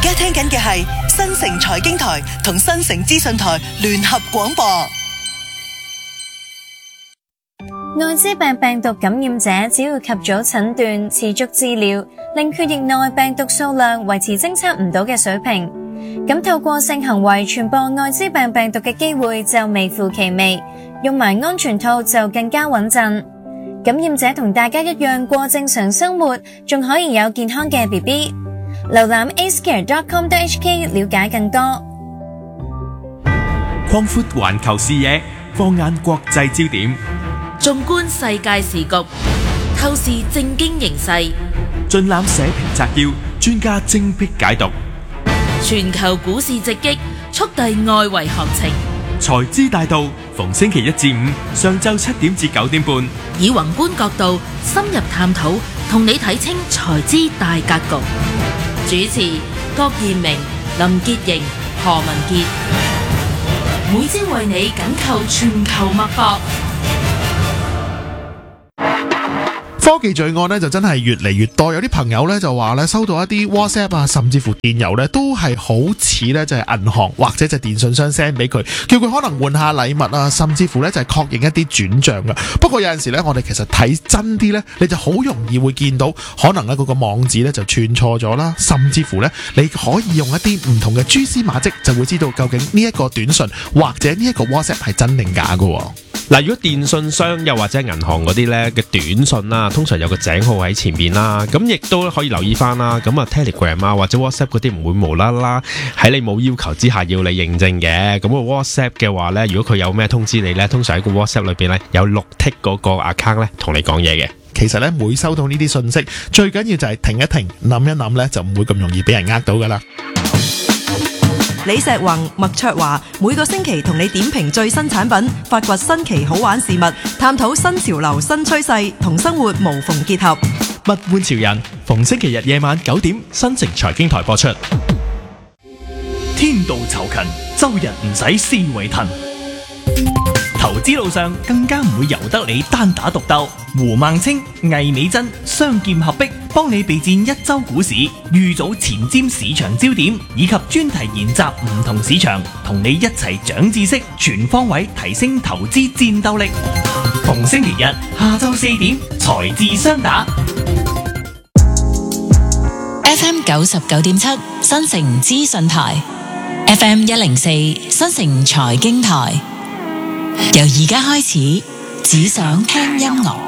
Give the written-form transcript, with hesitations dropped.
家聽緊嘅係新城財經台同新城資訊台聯合廣播。 艾滋病病毒感染者只要及早診斷、持續治療，令血液內病毒數量維持偵測唔到嘅水平，咁透過性行為傳播艾滋病病毒嘅機會就微乎其微，用埋安全套就更加穩陣。感染者同大家一樣過正常生活，仲可以有健康嘅 BB。瀏覽 acecare.com.hk 了解更多。 擴闊環球視野，放眼國際焦點， 縱觀世界時局，透視政經形勢， 盡覽社評摘要，專家精闢解讀。 全球股市直擊，速遞外圍行情。 財資大道，逢星期一至五上晝7點至9點半， 以宏觀角度深入探討，同你睇清財資大格局。主持郭賢明、林潔瑩、何文傑，每朝為你緊扣全球脈搏。 科技罪案咧就真係越嚟越多，有啲朋友咧就話咧收到一啲 WhatsApp 啊，甚至乎電郵咧都係好似咧就係銀行或者就電信商 send 俾佢，叫佢可能換下禮物啊，甚至乎咧就係確認一啲轉賬噶。不過有陣時咧，我哋其實睇真啲咧，你就好容易會見到可能咧嗰個網址咧就串錯咗啦，甚至乎咧你可以用一啲唔同嘅蛛絲馬跡，就會知道究竟呢一個短信或者呢一個 WhatsApp 係真定假噶。 嗱，如果電信商又或者銀行嗰啲咧嘅短信啦，通常有個井號喺前面啦，咁亦都可以留意翻啦。咁啊 Telegram 啊或者 WhatsApp 嗰啲唔會無啦啦喺你冇要求之下要你認證嘅。咁個 WhatsApp 嘅話咧，如果佢有咩通知你咧，通常喺個 WhatsApp 裏邊咧有綠剔嗰個 account 咧同你講嘢嘅。 其實咧每收到呢啲信息，最緊要就係停一停，諗一諗咧，就唔會咁容易俾人呃到噶啦。 李石宏、麥卓華每個星期同你點評最新產品，發掘新奇好玩事物，探討新潮流新趨勢，同生活無縫結合。 物玩潮人，逢星期日夜晚9點，新城財經台播出。天道酬勤，周日唔使思維騰。投資路上更加唔會由得你單打獨鬥。胡孟青、魏美珍雙劍合璧，幫你備戰一周股市，預早前瞻市場焦點，以及專題研習唔同市場，同你一齊長知識，全方位提升投資戰鬥力。逢星期日下晝4點，財智雙打。 FM 99.7新城資訊台 ，FM 104新城財經台。由而家開始，只想聽音樂。